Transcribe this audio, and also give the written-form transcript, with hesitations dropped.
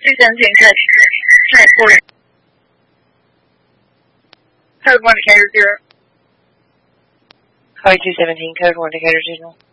217, transport. Code 1 Decatur 0. Highway 217, code 1 Decatur 0.